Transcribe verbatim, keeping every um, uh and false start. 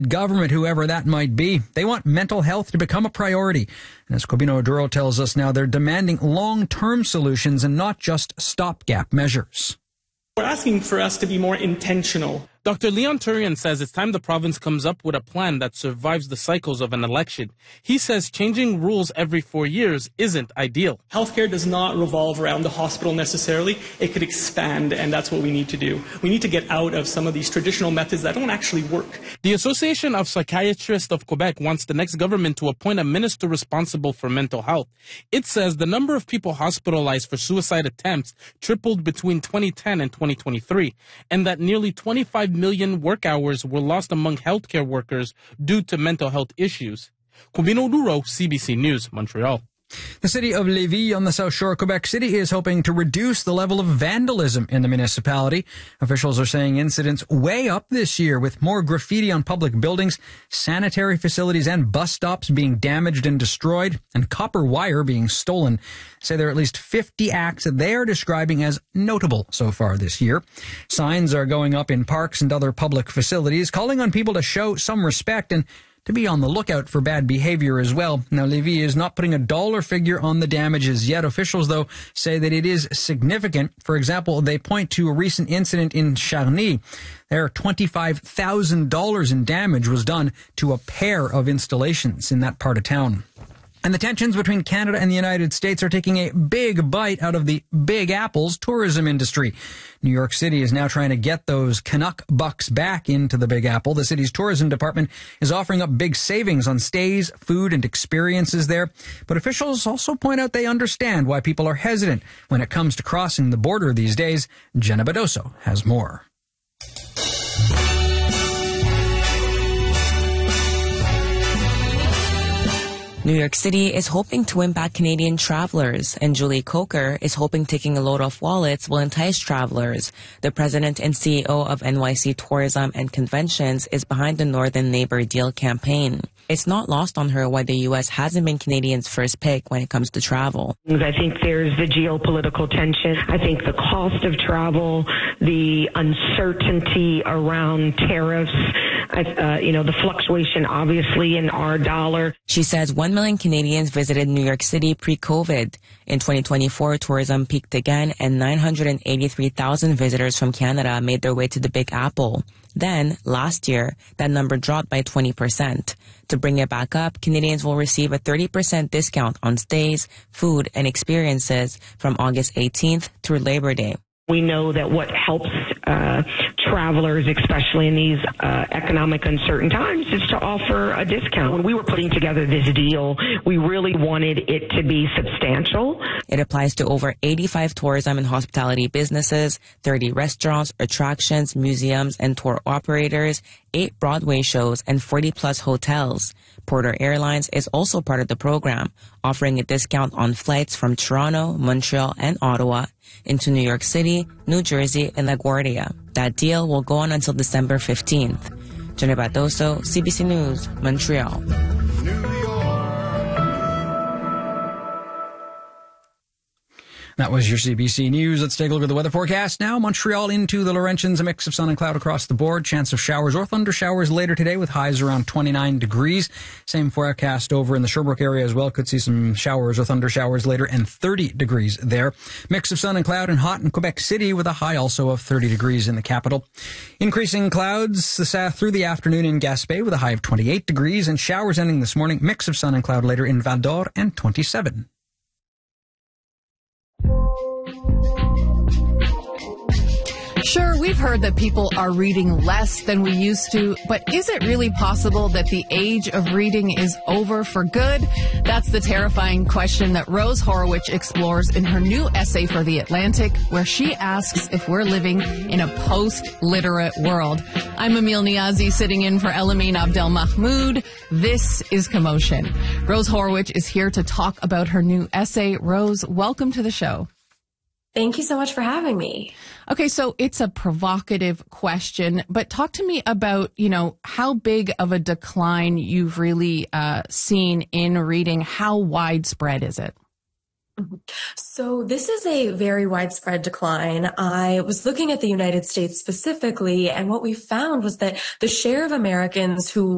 government, whoever that might be. They want mental health to become a priority. And as Cobino Duro tells us now, they're demanding long-term solutions and not just stopgap measures. We're asking for us to be more intentional. Doctor Leon Turian says it's time the province comes up with a plan that survives the cycles of an election. He says changing rules every four years isn't ideal. Healthcare does not revolve around the hospital necessarily. It could expand, and that's what we need to do. We need to get out of some of these traditional methods that don't actually work. The Association of Psychiatrists of Quebec wants the next government to appoint a minister responsible for mental health. It says the number of people hospitalized for suicide attempts tripled between twenty ten and twenty twenty-three, and that nearly twenty-five million work hours were lost among healthcare workers due to mental health issues. Cobino Duro, C B C News, Montreal. The city of Lévis on the South Shore of Quebec City is hoping to reduce the level of vandalism in the municipality. Officials are saying incidents way up this year, with more graffiti on public buildings, sanitary facilities and bus stops being damaged and destroyed, and copper wire being stolen. Say there are at least fifty acts that they are describing as notable so far this year. Signs are going up in parks and other public facilities, calling on people to show some respect and to be on the lookout for bad behavior as well. Now, Lévis is not putting a dollar figure on the damages yet. Officials, though, say that it is significant. For example, they point to a recent incident in Charny. There, twenty-five thousand dollars in damage was done to a pair of installations in that part of town. And the tensions between Canada and the United States are taking a big bite out of the Big Apple's tourism industry. New York City is now trying to get those Canuck bucks back into the Big Apple. The city's tourism department is offering up big savings on stays, food, and experiences there. But officials also point out they understand why people are hesitant when it comes to crossing the border these days. Jenna Badoso has more. New York City is hoping to win back Canadian travelers, and Julie Coker is hoping taking a load off wallets will entice travelers. The president and C E O of N Y C Tourism and Conventions is behind the Northern Neighbor Deal campaign. It's not lost on her why the U S hasn't been Canadians' first pick when it comes to travel. I think there's the geopolitical tension. I think the cost of travel, the uncertainty around tariffs, uh, you know, the fluctuation, obviously, in our dollar. She says one million Canadians visited New York City pre-COVID. In twenty twenty-four, tourism peaked again, and nine hundred eighty-three thousand visitors from Canada made their way to the Big Apple. Then, last year, that number dropped by twenty percent. To bring it back up, Canadians will receive a thirty percent discount on stays, food, and experiences from August eighteenth through Labor Day. We know that what helps uh, travelers, especially in these uh, economic uncertain times, is to offer a discount. When we were putting together this deal, we really wanted it to be substantial. It applies to over eighty-five tourism and hospitality businesses, thirty restaurants, attractions, museums, and tour operators, eight Broadway shows, and forty plus hotels. Porter Airlines is also part of the program, offering a discount on flights from Toronto, Montreal, and Ottawa into New York City, New Jersey, and LaGuardia. That deal will go on until December fifteenth. Jenna Badoso, C B C News, Montreal. That was your C B C News. Let's take a look at the weather forecast now. Montreal into the Laurentians, a mix of sun and cloud across the board. Chance of showers or thunder showers later today with highs around twenty-nine degrees. Same forecast over in the Sherbrooke area as well. Could see some showers or thunder showers later and thirty degrees there. Mix of sun and cloud and hot in Quebec City with a high also of thirty degrees in the capital. Increasing clouds this, uh, through the afternoon in Gaspé with a high of twenty-eight degrees and showers ending this morning. Mix of sun and cloud later in Val d'Or and twenty-seven. Sure, we've heard that people are reading less than we used to, but is it really possible that the age of reading is over for good? That's the terrifying question that Rose Horowitz explores in her new essay for The Atlantic, where she asks if we're living in a post-literate world. I'm Emil Niazi, sitting in for Elamine Abdel Mahmoud. This is Commotion. Rose Horowitz is here to talk about her new essay. Rose, welcome to the show. Thank you so much for having me. Okay, so it's a provocative question, but talk to me about, you know, how big of a decline you've really uh, seen in reading. How widespread is it? So this is a very widespread decline. I was looking at the United States specifically, and what we found was that the share of Americans who